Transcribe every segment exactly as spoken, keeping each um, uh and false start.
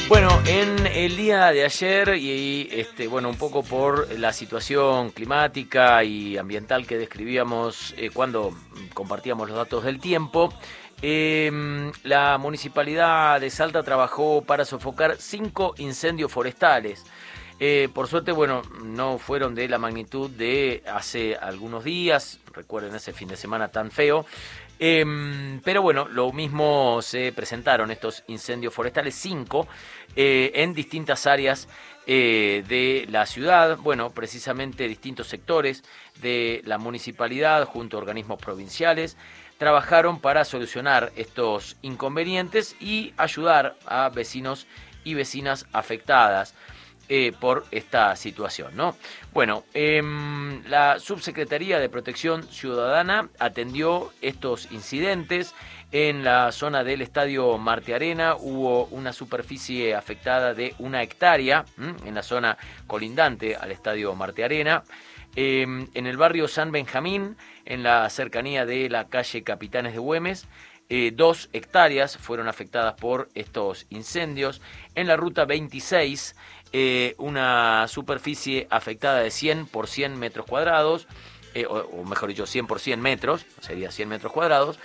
Bueno, en el día de ayer y este, bueno, un poco por la situación climática y ambiental que describíamos eh, cuando compartíamos los datos del tiempo, eh, la Municipalidad de Salta trabajó para sofocar cinco incendios forestales. Eh, por suerte, bueno, no fueron de la magnitud de hace algunos días, recuerden ese fin de semana tan feo. Eh, pero bueno, lo mismo se presentaron estos incendios forestales, cinco, eh, en distintas áreas eh, de la ciudad, bueno, precisamente distintos sectores de la municipalidad junto a organismos provinciales trabajaron para solucionar estos inconvenientes y ayudar a vecinos y vecinas afectadas Eh, por esta situación, ¿no? Bueno, eh, la Subsecretaría de Protección Ciudadana atendió estos incidentes. En la zona del Estadio Marte Arena hubo una superficie afectada de una hectárea, ¿m? en la zona colindante al Estadio Marte Arena. Eh, en el barrio San Benjamín, en la cercanía de la calle Capitanes de Güemes, Eh, dos hectáreas fueron afectadas por estos incendios. En la ruta veintiséis, eh, una superficie afectada de cien por cien metros cuadrados, eh, o, o mejor dicho, cien por cien metros, sería cien metros cuadrados.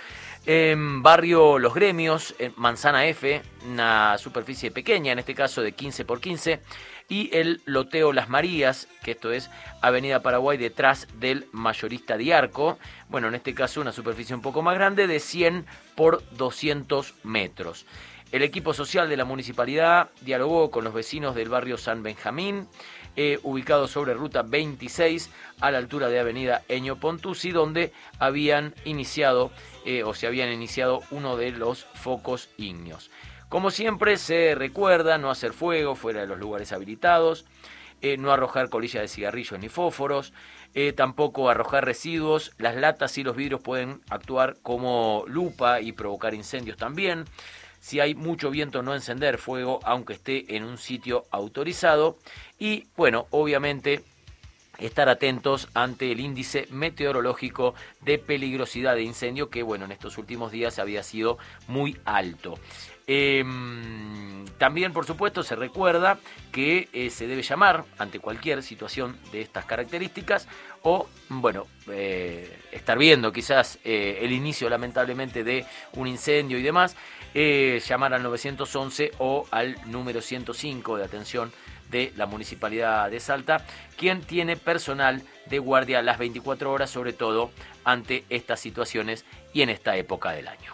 En barrio Los Gremios, en Manzana F, una superficie pequeña, en este caso de quince por quince, y el loteo Las Marías, que esto es Avenida Paraguay detrás del Mayorista Diarco, bueno, en este caso una superficie un poco más grande de cien por doscientos metros. El equipo social de la municipalidad dialogó con los vecinos del barrio San Benjamín, eh, ubicado sobre ruta veintiséis, a la altura de avenida Eño Pontuzzi, donde habían iniciado, eh, o se habían iniciado uno de los focos ígneos. Como siempre se recuerda no hacer fuego fuera de los lugares habilitados, eh, no arrojar colillas de cigarrillos ni fósforos, eh, tampoco arrojar residuos. Las latas y los vidrios pueden actuar como lupa y provocar incendios también. Si hay mucho viento, no encender fuego aunque esté en un sitio autorizado. Y bueno, obviamente estar atentos ante el índice meteorológico de peligrosidad de incendio, que bueno, en estos últimos días había sido muy alto. Eh, también, por supuesto, se recuerda que eh, se debe llamar ante cualquier situación de estas características o, bueno, eh, estar viendo quizás eh, el inicio, lamentablemente, de un incendio y demás, eh, llamar al nueve once o al número ciento cinco de atención de la Municipalidad de Salta, quien tiene personal de guardia las veinticuatro horas, sobre todo ante estas situaciones y en esta época del año.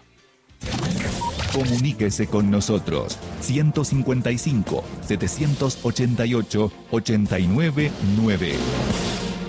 Comuníquese con nosotros. ciento cincuenta y cinco, setecientos ochenta y ocho, ochenta y nueve nueve.